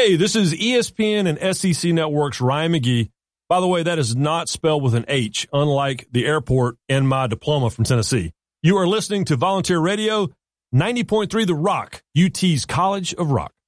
Hey, this is ESPN and SEC Network's Ryan McGee. By the way, that is not spelled with an H, unlike the airport and my diploma from Tennessee. You are listening to Volunteer Radio, 90.3 The Rock, UT's College of Rock.